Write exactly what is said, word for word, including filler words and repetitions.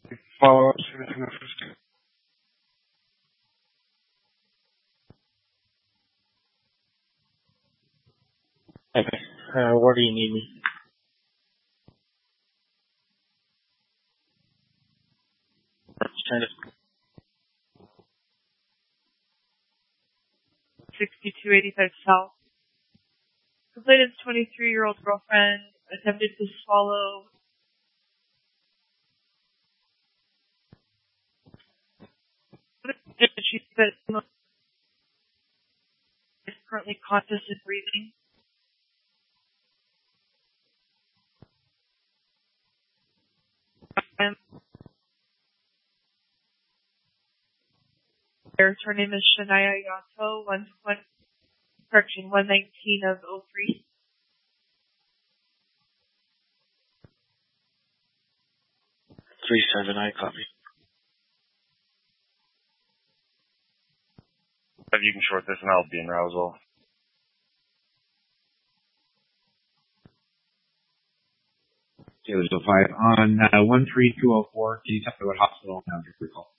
Follow up, see anything else. Okay. Uh, where do you need me? sixty-two eighty-five South. Complainant's twenty-three-year-old girlfriend attempted to swallow she said is currently conscious and breathing. Um, her name is Shania Yato, one twenty, correction, one nineteen of oh three. Three seven, I copy. If you can short this and I'll be in Roswell. Taylor Still five on uh, one three two oh four. Can you tell me what hospital now your recall?